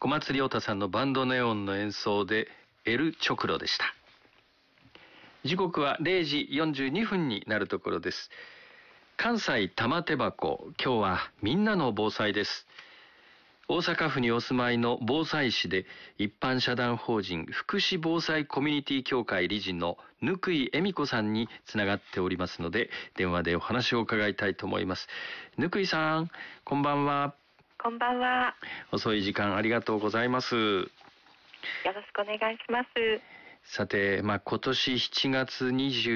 小松亮太さんのバンドネオンの演奏でエル・チョクロでした。時刻は0時42分になるところです。関西玉手箱、今日はみんなの防災です。大阪府にお住まいの防災士で一般社団法人福祉防災コミュニティ協会理事の貫井恵美子さんにつながっておりますので、電話でお話を伺いたいと思います。貫井さん、こんばんは。 こんばんは。 遅い時間ありがとうございます。よろしくお願いします。 さて、今年7月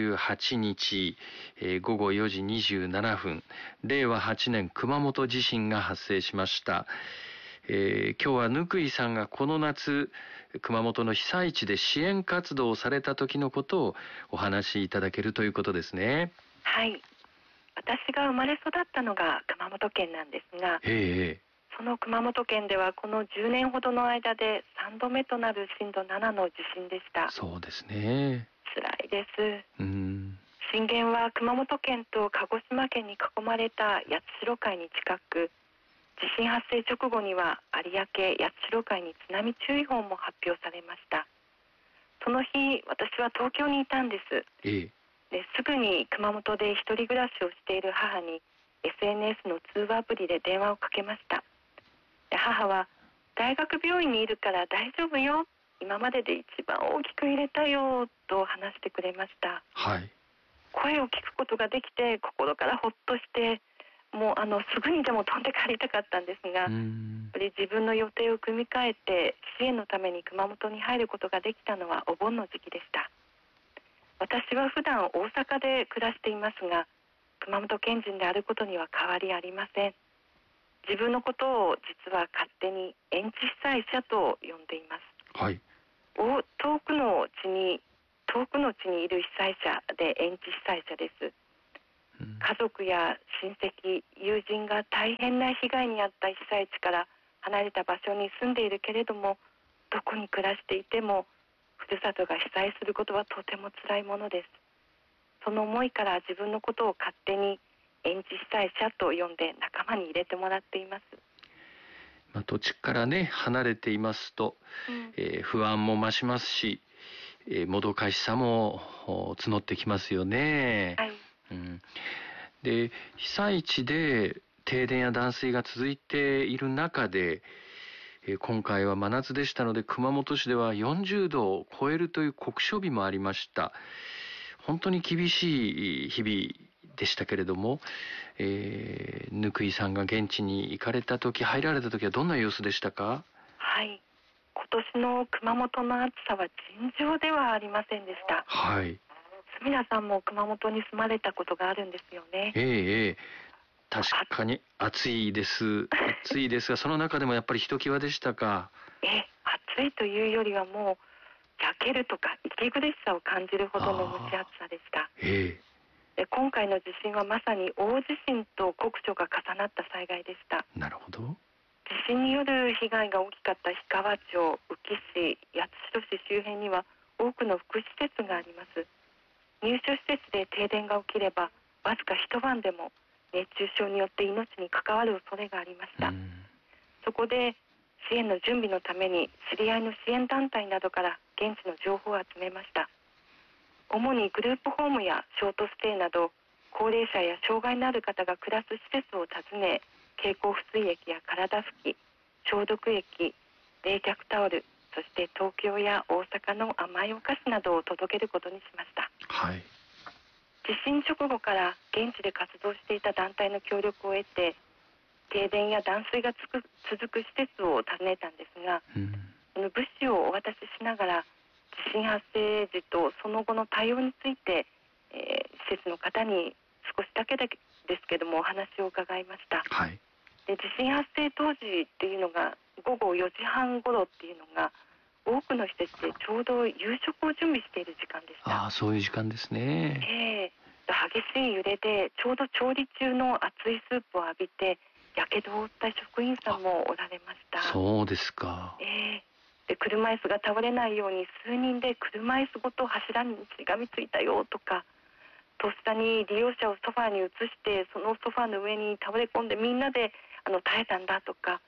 28日、午後4時27分、令和8年熊本地震が発生しました。今日は貫井さんがこの夏、熊本の被災地で支援活動をされた時のことをお話しいただけるということですね。 はい。私が生まれ育ったのが熊本県なんですが、その熊本県ではこの10年ほどの間で3度目となる震度7の地震でした。 そうですね。 辛いです。震源は熊本県と鹿児島県に囲まれた八代海に近く、地震発生直後には有明八代海に津波注意報も発表されました。その日、私は東京にいたんです。ですぐに熊本で一人暮らしをしている母に SNS の通話アプリで電話をかけました。で、母は大学病院にいるから大丈夫よ、今までで一番大きく揺れたよと話してくれました。声を聞くことができて心からほっとして、もうすぐにでも飛んで帰りたかったんですが、自分の予定を組み替えて支援のために熊本に入ることができたのはお盆の時期でした。私は普段大阪で暮らしていますが、熊本県人であることには変わりありません。自分のことを実は勝手に延地被災者と呼んでいます。遠くの地にいる被災者で延地被災者です。家族や親戚、友人が大変な被害に遭った被災地から離れた場所に住んでいるけれども、どこに暮らしていてもふるさとが被災することはとても辛いものです。その思いから自分のことを勝手に延地被災者と呼んで仲間に入れてもらっています。 土地からね離れていますと、不安も増しますし、もどかしさも募ってきますよね。で、被災地で停電や断水が続いている中で、今回は真夏でしたので熊本市では40度を超えるという酷暑日もありました。本当に厳しい日々でしたけれども、貫井さんが現地に行かれた時、入られた時はどんな様子でしたか？ はい、今年の熊本の暑さは尋常ではありませんでした。住田さんも熊本に住まれたことがあるんですよね。 確かに暑いですが、その中でもやっぱりひときわでしたか？ 暑いというよりはもう焼けるとか息苦しさを感じるほどの蒸し暑さでした。で、今回の地震はまさに大地震と酷暑が重なった災害でした。 なるほど。 地震による被害が大きかった氷川町、宇城市、八代市周辺には多くの福祉施設があります。入所施設で停電が起きればわずか一晩でも熱中症によって命に関わる恐れがありました。そこで支援の準備のために知り合いの支援団体などから現地の情報を集めました。主にグループホームやショートステイなど高齢者や障害のある方が暮らす施設を訪ね、経口補水液や体拭き、消毒液、冷却タオル、そして東京や大阪の甘いお菓子などを届けることにしました。地震直後から現地で活動していた団体の協力を得て、停電や断水が続く施設を訪ねたんですが、物資をお渡ししながら地震発生時とその後の対応について、施設の方に少しだけですけどもお話を伺いました。で、地震発生当時っていうのが午後4時半頃っていうのが多くの施設でちょうど夕食を準備している時間でした。 そういう時間ですね。 激しい揺れでちょうど調理中の熱いスープを浴びてやけどを負った職員さんもおられました。 そうですか。 で、車椅子が倒れないように数人で車椅子ごと柱にしがみついたよとか、とっさに利用者をソファーに移してそのソファーの上に倒れ込んでみんなで耐えたんだとか、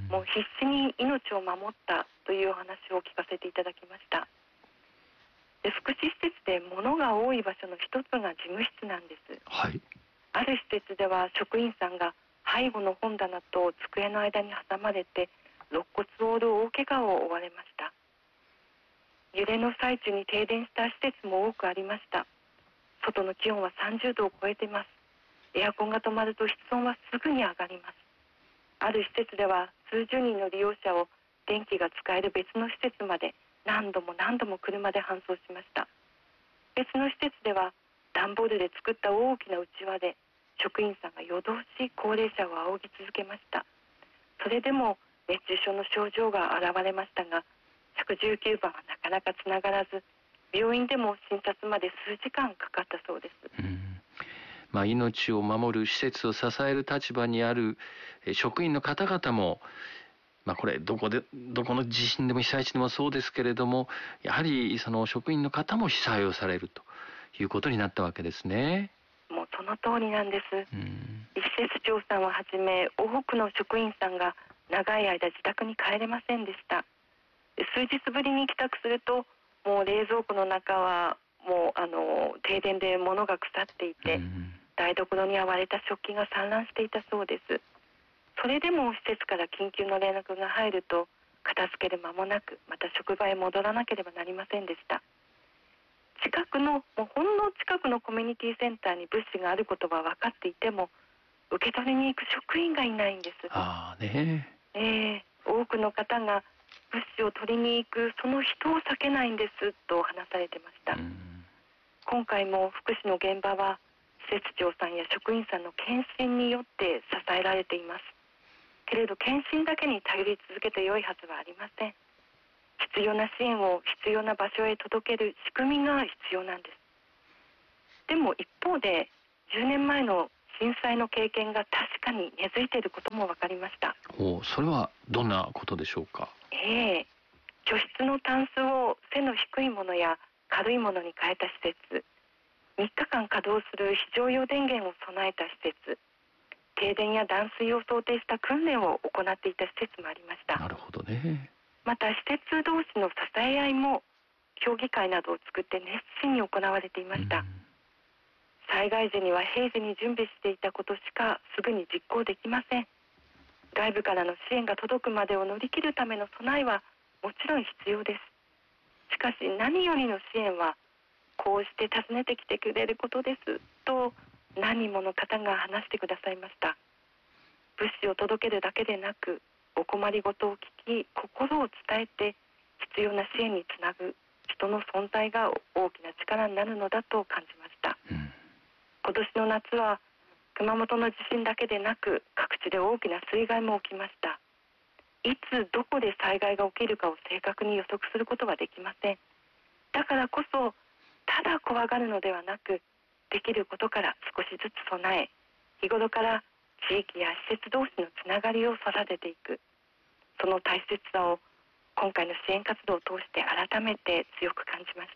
もう必死に命を守ったというお話を聞かせていただきました。で、福祉施設で物が多い場所の一つが事務室なんです。 はい。 ある施設では職員さんが背後の本棚と机の間に挟まれて肋骨を折る大怪我を負われました。揺れの最中に停電した施設も多くありました。外の気温は30度を超えています。エアコンが止まると室温はすぐに上がります。ある施設では数十人の利用者を電気が使える別の施設まで何度も車で搬送しました。別の施設では段ボールで作った大きなうちわで職員さんが夜通し高齢者を仰ぎ続けました。それでも熱中症の症状が現れましたが、119番はなかなかつながらず、病院でも診察まで数時間かかったそうです。 命を守る施設を支える立場にある職員の方々も、これどこの地震でも被災地でもそうですけれども、やはりその職員の方も被災をされるということになったわけですね。 もうその通りなんです。施設長さんをはじめ多くの職員さんが長い間自宅に帰れませんでした。数日ぶりに帰宅すると、もう冷蔵庫の中はもう停電で物が腐っていて、台所には割れた食器が散乱していたそうです。それでも施設から緊急の連絡が入ると、片付ける間もなくまた職場へ戻らなければなりませんでした。もうほんの近くのコミュニティセンターに物資があることは分かっていても、受け取りに行く職員がいないんです。多くの方が物資を取りに行くその人を避けないんですと話されてました。今回も福祉の現場は施設長さんや職員さんの献身によって支えられています。けれど献身だけに頼り続けて良いはずはありません。必要な支援を必要な場所へ届ける仕組みが必要なんです。でも一方で10年前の震災の経験が確かに根付いていることも分かりました。 それはどんなことでしょうか。 居室のタンスを背の低いものや軽いものに変えた施設、3日間稼働する非常用電源を備えた施設、停電や断水を想定した訓練を行っていた施設もありました。 なるほどね。 また施設同士の支え合いも協議会などを作って熱心に行われていました。災害時には平時に準備していたことしかすぐに実行できません。外部からの支援が届くまでを乗り切るための備えはもちろん必要です。しかし何よりの支援はこうして訪ねてきてくれることですと何人もの方が話してくださいました。物資を届けるだけでなく、お困りごとを聞き心を伝えて必要な支援につなぐ人の存在が大きな力になるのだと感じました。今年の夏は熊本の地震だけでなく各地で大きな水害も起きました。いつどこで災害が起きるかを正確に予測することはできません。だからこそただ怖がるのではなく、できることから少しずつ備え、日頃から地域や施設同士のつながりを育てていく、その大切さを今回の支援活動を通して改めて強く感じました。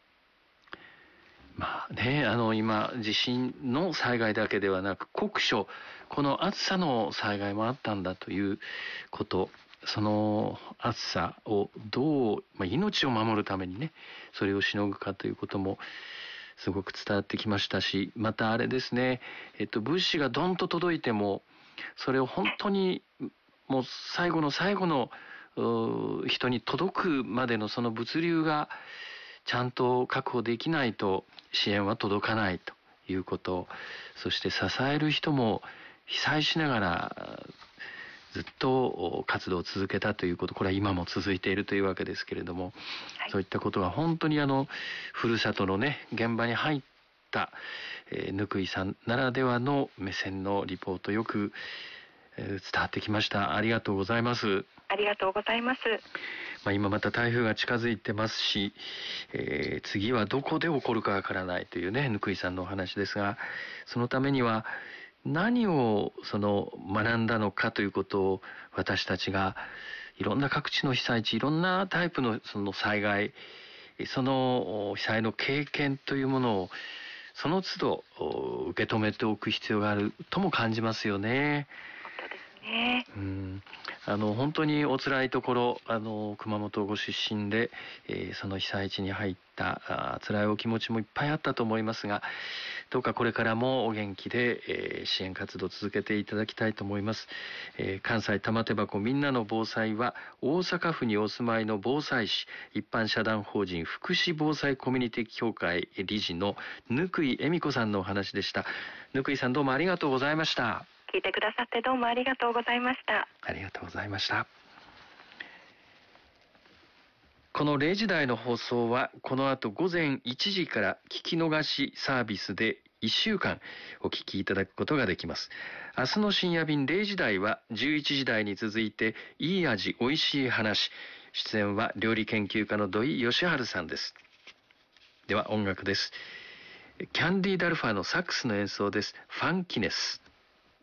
今地震の災害だけではなく酷暑、この暑さの災害もあったんだということ、その暑さをどう、命を守るためにね、それをしのぐかということもすごく伝わってきましたし、またあれですね、物資がどんと届いてもそれを本当にもう最後の最後の人に届くまでのその物流がちゃんと確保できないと支援は届かないということ、そして支える人も被災しながらずっと活動を続けたということ、これは今も続いているというわけですけれども、そういったことが本当にふるさとのね現場に入った貫井さんならではの目線のリポート、よく伝わってきました。ありがとうございます。 ありがとうございます。 今また台風が近づいてますし、次はどこで起こるかわからないというね貫井さんのお話ですが、そのためには何を学んだのかということを私たちがいろんな各地の被災地、いろんなタイプのその災害、その被災の経験というものをその都度受け止めておく必要があるとも感じますよね。 本当ですね。 本当にお辛いところ、熊本ご出身で、その被災地に入った辛いお気持ちもいっぱいあったと思いますが、どうかこれからもお元気で、支援活動を続けていただきたいと思います。関西玉手箱みんなの防災は、大阪府にお住まいの防災士、一般社団法人福祉防災コミュニティ協会理事の貫井恵美子さんのお話でした。貫井さん、どうもありがとうございました。 聞いてくださってどうもありがとうございました。 ありがとうございました。この0時台の放送はこの後午前1時から聞き逃しサービスで1週間お聞きいただくことができます。明日の深夜便0時台は11時台に続いていい味おいしい話。出演は料理研究家の土井善晴さんです。では音楽です。キャンディー・ダルファーのサックスの演奏です。ファンキネス。